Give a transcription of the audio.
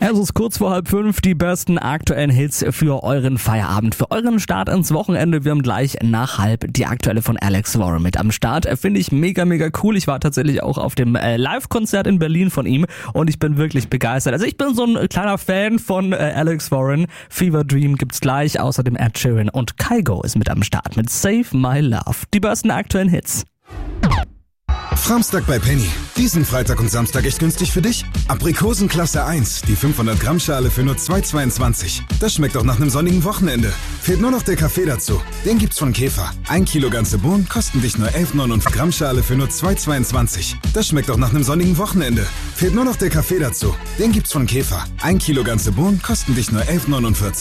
Es ist kurz vor 4:30, die besten aktuellen Hits für euren Feierabend, für euren Start ins Wochenende. Wir haben gleich nach 4:30 die aktuelle von Alex Warren mit am Start. Finde ich mega, mega cool. Ich war tatsächlich auch auf dem Live-Konzert in Berlin von ihm und ich bin wirklich begeistert. Also ich bin so ein kleiner Fan von Alex Warren. Fever Dream gibt's gleich, außerdem Ed Sheeran und Kygo ist mit am Start mit Save My Love. Die besten aktuellen Hits. Samstag bei Penny. Diesen Freitag und Samstag echt günstig für dich? Aprikosen Klasse 1, die 500 Gramm Schale für nur 2,22. Das schmeckt doch nach einem sonnigen Wochenende. Fehlt nur noch der Kaffee dazu. Den gibt's von Käfer. 1 Kilo ganze Bohnen kosten dich nur 11,49 Gramm Schale für nur 2,22. Das schmeckt doch nach einem sonnigen Wochenende. Fehlt nur noch der Kaffee dazu. Den gibt's von Käfer. 1 Kilo ganze Bohnen kosten dich nur 11,49.